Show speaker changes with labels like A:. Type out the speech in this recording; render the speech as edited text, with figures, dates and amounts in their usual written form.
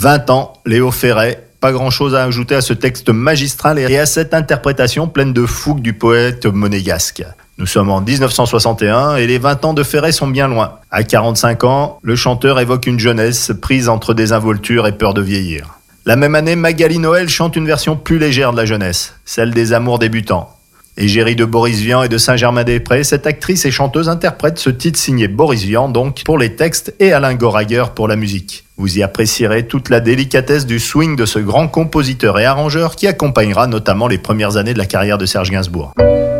A: 20 ans, Léo Ferré. Pas grand-chose à ajouter à ce texte magistral et à cette interprétation pleine de fougue du poète monégasque. Nous sommes en 1961 et les 20 ans de Ferré sont bien loin. À 45 ans, le chanteur évoque une jeunesse prise entre désinvolture et peur de vieillir. La même année, Magali Noël chante une version plus légère de la jeunesse, celle des amours débutants. Égérie de Boris Vian et de Saint-Germain-des-Prés, cette actrice et chanteuse interprète ce titre signé Boris Vian donc pour les textes et Alain Goraguer pour la musique. Vous y apprécierez toute la délicatesse du swing de ce grand compositeur et arrangeur qui accompagnera notamment les premières années de la carrière de Serge Gainsbourg.